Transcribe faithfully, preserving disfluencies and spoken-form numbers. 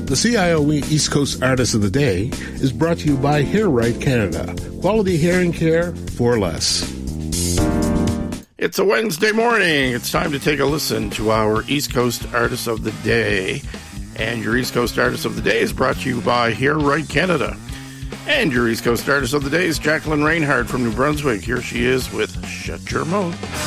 The C I O E East Coast Artist of the Day is brought to you by Hair Right Canada. Quality hearing care for less. It's a Wednesday morning. It's time to take a listen to our East Coast Artist of the Day. And your East Coast Artist of the Day is brought to you by Hair Right Canada. And your East Coast Artist of the Day is Jacqueline Reinhardt from New Brunswick. Here she is with Shut Your Mouth.